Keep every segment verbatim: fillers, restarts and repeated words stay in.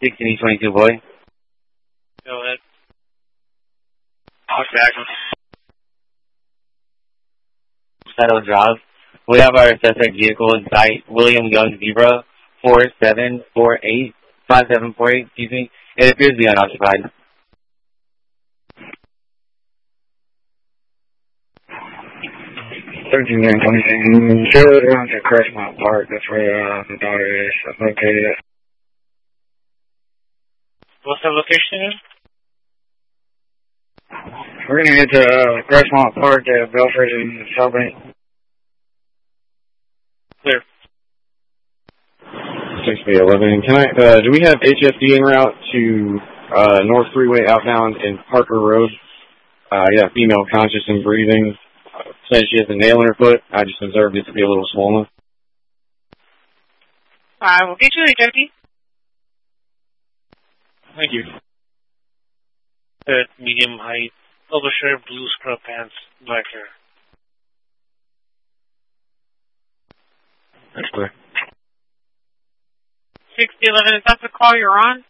sixteen twenty-two, boy. Go ahead. I'll back him. Settle Drive. We have our suspect vehicle in sight, William Young Zebra, four seven four eight, five seven four eight, excuse me. It appears to be unoccupied. thirteen nine twenty, show it around to Crestmont Park. That's where uh, the daughter is located at. What's the location again? We're going to head to uh, Crestmont Park at Belford and Southbank. Clear. six B eleven. Can I, uh, do we have H S D en route to uh, North Freeway outbound in Parker Road? Uh, yeah, female conscious and breathing. Says she has a nail in her foot. I just observed it to be a little swollen. I will get you a Jody. Thank you. At medium height, polo shirt, blue scrub pants, black hair. That's clear. sixty eleven, is that the call you're on?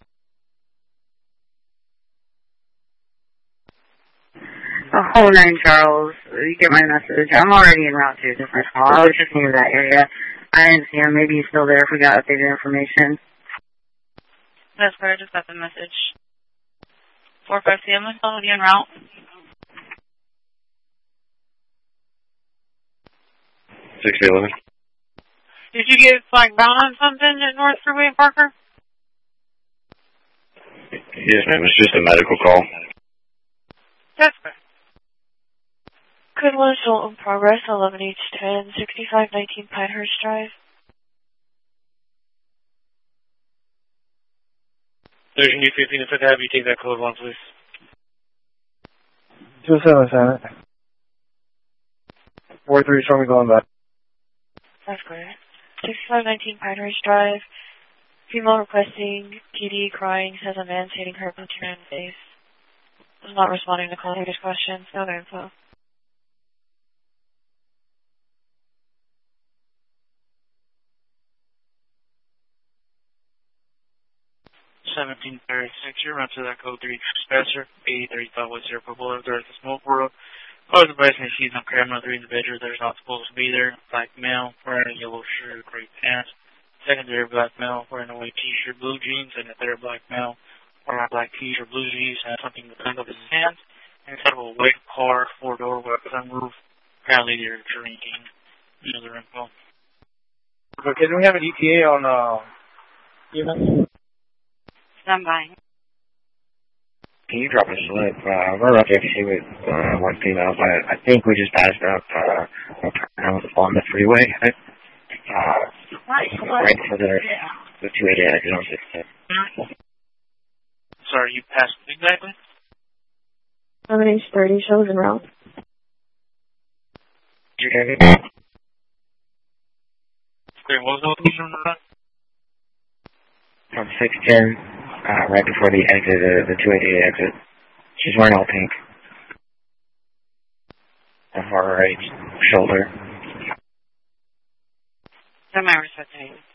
Oh, hold nine, Charles. You get my message. I'm already en route to a different call. I was just near that area. I didn't see him. Maybe he's still there if we got updated information. That's where I just got the message. four five C M, I'm already en route. sixty eleven. Did you get flagged down on something at North Freeway in Parker? Yes, ma'am. It's just a medical call. That's good. Good one, assault in progress, eleven H ten, sixty-five nineteen Pinehurst Drive. There's new fifteen, if I could have you take that code one, please. two seven seven. four three, show me going back. That's clear. sixty-five nineteen Pinehurst Drive. Female requesting P D, crying, says a man's hitting her, punching her in the face. I'm not responding to call leaders' questions. No info. seventeen thirty-six, you're on to that code three Spencer, eighty thirty-five West Airport Boulevard, there's a smoke world. Cause the bicycle she's on camera, three in the bedroom, there's not supposed to be there. Black male, wearing a yellow shirt, gray pants. Secondary black male, wearing a white t-shirt, blue jeans, and a third black male, wearing a black t-shirt, blue jeans, and something to clean up his hands. Inside of a white car, four-door, with a sunroof. Apparently they're drinking. You know, their info. Okay, do we have an E T A on, uh, you Stand by. Can you drop a slip? Uh, we're up there to see with uh, one female, but I think we just passed up uh, on the freeway. Uh, right for the, the two eighty exit on six. Sorry, you passed exactly? seven H thirty shows en route. Great, what was the location on that? From six ten, uh, right before the exit, uh, the two eighty-eight exit. She's wearing all pink. On her right shoulder. Semi-receptive.